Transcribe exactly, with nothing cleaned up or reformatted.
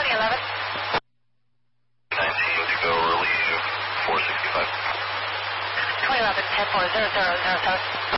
twenty eleven. nineteen to go relieve four sixty-five. twenty eleven, ten four zero zero zero seven.